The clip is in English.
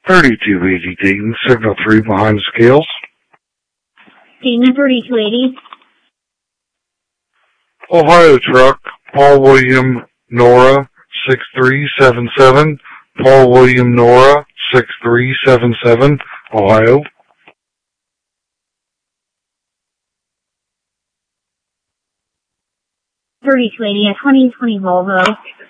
3280 Dayton, Signal 3 behind the scales. Dayton 3280. Ohio truck, Paul William Nora 6377. Paul William Nora 6377, Ohio. 3280, a 2020 Volvo.